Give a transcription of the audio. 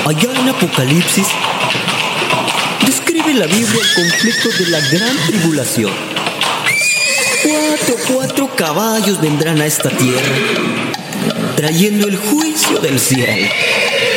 Allá en Apocalipsis, describe la Biblia el conflicto de la gran tribulación. Cuatro caballos vendrán a esta tierra, trayendo el juicio del cielo.